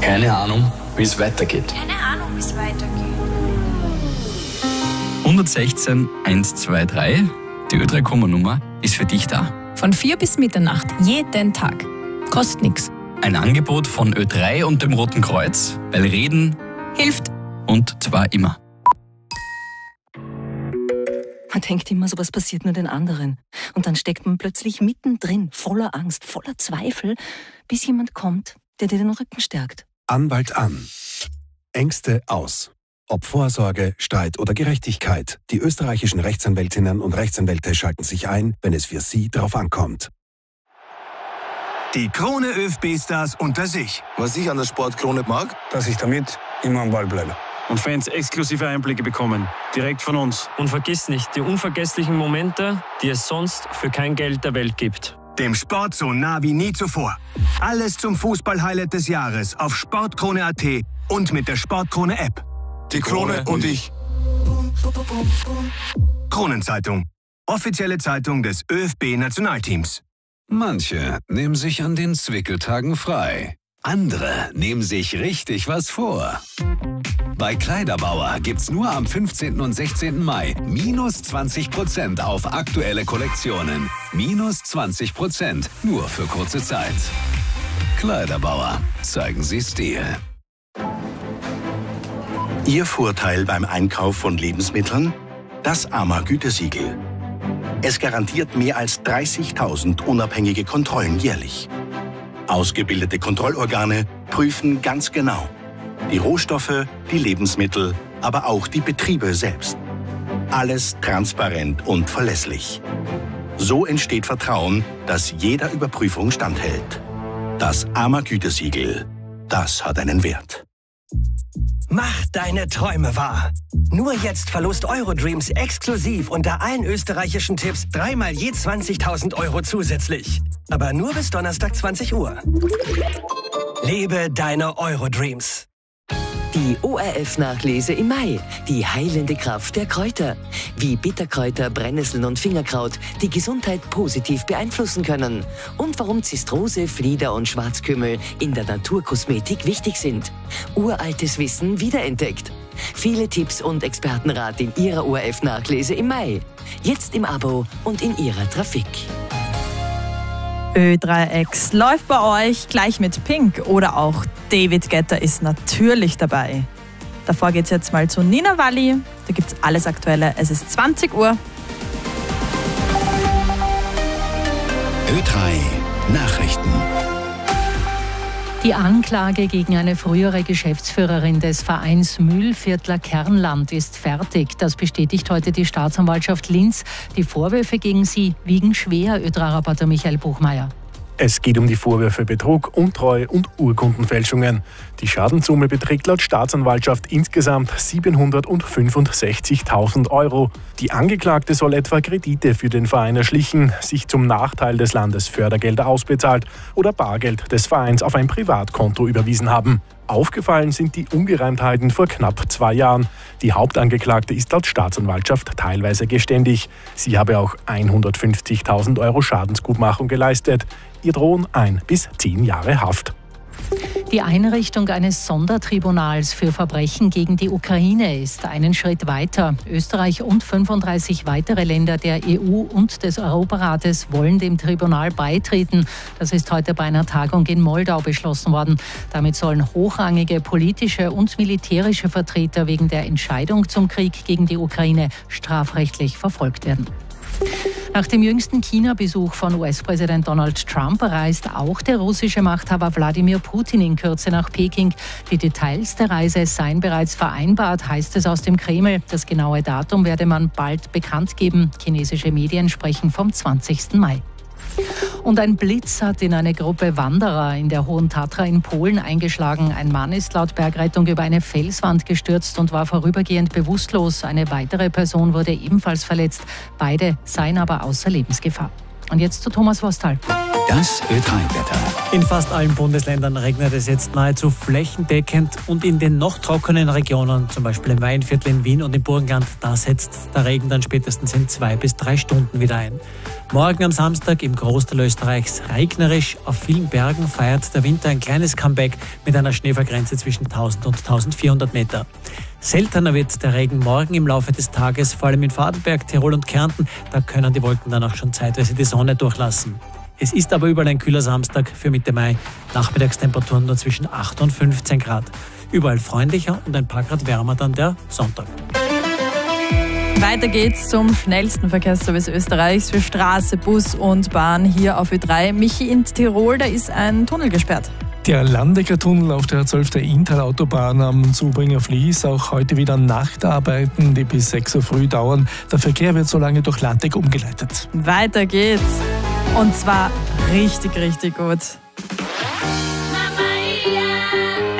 Keine Ahnung, wie es weitergeht. Keine Ahnung, wie es weitergeht. 116 123, die Ö3-Nummer ist für dich da. Von 4 bis Mitternacht, jeden Tag. Kostet nichts. Ein Angebot von Ö3 und dem Roten Kreuz, weil Reden Hilft. und zwar immer. Man denkt immer, sowas passiert nur den anderen. Und dann steckt man plötzlich mittendrin, voller Angst, voller Zweifel, bis jemand kommt, der dir den Rücken stärkt. Anwalt an. Ängste aus. Ob Vorsorge, Streit oder Gerechtigkeit, die österreichischen Rechtsanwältinnen und Rechtsanwälte schalten sich ein, wenn es für sie drauf ankommt. Die Krone ÖFB-Stars unter sich. Was ich an der Sportkrone mag, dass ich damit immer am Ball bleibe. Und Fans exklusive Einblicke bekommen, direkt von uns. Und vergiss nicht die unvergesslichen Momente, die es sonst für kein Geld der Welt gibt. Dem Sport so nah wie nie zuvor. Alles zum Fußball-Highlight des Jahres auf sportkrone.at und mit der Sportkrone-App. die Krone und ich. Kronenzeitung. Offizielle Zeitung des ÖFB-Nationalteams. Manche nehmen sich an den Zwickeltagen frei. Andere nehmen sich richtig was vor. Bei Kleiderbauer gibt's nur am 15. und 16. Mai minus 20% auf aktuelle Kollektionen. Minus 20%, nur für kurze Zeit. Kleiderbauer, zeigen Sie Stil. Ihr Vorteil beim Einkauf von Lebensmitteln? Das AMA-Gütesiegel. Es garantiert mehr als 30.000 unabhängige Kontrollen jährlich. Ausgebildete Kontrollorgane prüfen ganz genau die Rohstoffe, die Lebensmittel, aber auch die Betriebe selbst. Alles transparent und verlässlich. So entsteht Vertrauen, das jeder Überprüfung standhält. Das AMA-Gütesiegel, das hat einen Wert. Mach deine Träume wahr. Nur jetzt Verlust Eurodreams exklusiv unter allen österreichischen Tipps 3-mal je 20.000 Euro zusätzlich. Aber nur bis Donnerstag 20 Uhr. Lebe deine Eurodreams. Die ORF-Nachlese im Mai. Die heilende Kraft der Kräuter. Wie Bitterkräuter, Brennnesseln und Fingerkraut die Gesundheit positiv beeinflussen können. Und warum Zistrose, Flieder und Schwarzkümmel in der Naturkosmetik wichtig sind. Uraltes Wissen wiederentdeckt. Viele Tipps und Expertenrat in Ihrer ORF-Nachlese im Mai. Jetzt im Abo und in Ihrer Trafik. Ö3X läuft bei euch gleich mit Pink oder auch David Guetta ist natürlich dabei. Davor geht's jetzt mal zu Nina Walli. Da gibt's alles Aktuelle. Es ist 20 Uhr. Ö3 Nachrichten. Die Anklage gegen eine frühere Geschäftsführerin des Vereins Mühlviertler Kernland ist fertig. Das bestätigt heute die Staatsanwaltschaft Linz. Die Vorwürfe gegen sie wiegen schwer, Ö3-Reporter Michael Buchmeier. Es geht um die Vorwürfe Betrug, Untreue und Urkundenfälschungen. Die Schadenssumme beträgt laut Staatsanwaltschaft insgesamt 765.000 Euro. Die Angeklagte soll etwa Kredite für den Verein erschlichen, sich zum Nachteil des Landes Fördergelder ausbezahlt oder Bargeld des Vereins auf ein Privatkonto überwiesen haben. Aufgefallen sind die Ungereimtheiten vor knapp 2 Jahren. Die Hauptangeklagte ist laut Staatsanwaltschaft teilweise geständig. Sie habe auch 150.000 Euro Schadensgutmachung geleistet. Ihr drohen 1 bis 10 Jahre Haft. Die Einrichtung eines Sondertribunals für Verbrechen gegen die Ukraine ist einen Schritt weiter. Österreich und 35 weitere Länder der EU und des Europarates wollen dem Tribunal beitreten. Das ist heute bei einer Tagung in Moldau beschlossen worden. Damit sollen hochrangige politische und militärische Vertreter wegen der Entscheidung zum Krieg gegen die Ukraine strafrechtlich verfolgt werden. Nach dem jüngsten China-Besuch von US-Präsident Donald Trump reist auch der russische Machthaber Wladimir Putin in Kürze nach Peking. Die Details der Reise seien bereits vereinbart, heißt es aus dem Kreml. Das genaue Datum werde man bald bekannt geben. Chinesische Medien sprechen vom 20. Mai. Und ein Blitz hat in eine Gruppe Wanderer in der Hohen Tatra in Polen eingeschlagen. Ein Mann ist laut Bergrettung über eine Felswand gestürzt und war vorübergehend bewusstlos. Eine weitere Person wurde ebenfalls verletzt. Beide seien aber außer Lebensgefahr. Und jetzt zu Thomas Wostal. Das Ö3-Wetter. In fast allen Bundesländern regnet es jetzt nahezu flächendeckend und in den noch trockenen Regionen, zum Beispiel im Weinviertel in Wien und im Burgenland, da setzt der Regen dann spätestens in 2 bis 3 Stunden wieder ein. Morgen am Samstag im Großteil Österreichs regnerisch. Auf vielen Bergen feiert der Winter ein kleines Comeback mit einer Schneefallgrenze zwischen 1000 und 1400 Meter. Seltener wird der Regen morgen im Laufe des Tages, vor allem in Vorarlberg, Tirol und Kärnten. Da können die Wolken dann auch schon zeitweise die Sonne durchlassen. Es ist aber überall ein kühler Samstag für Mitte Mai. Nachmittagstemperaturen nur zwischen 8 und 15 Grad. Überall freundlicher und ein paar Grad wärmer dann der Sonntag. Weiter geht's zum schnellsten Verkehrsservice Österreichs für Straße, Bus und Bahn hier auf Ö3. Michi, in Tirol, da ist ein Tunnel gesperrt. Der Landecker-Tunnel auf der 12. Inntal-Autobahn am Zubringer Fließ. Auch heute wieder Nachtarbeiten, die bis 6 Uhr früh dauern. Der Verkehr wird so lange durch Landeck umgeleitet. Weiter geht's. Und zwar richtig, richtig gut.